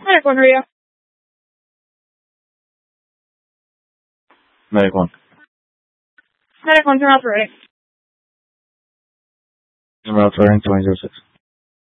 Medic 1, radio. Medic 1. Medic 1, turn off the ready. Number operating 2006.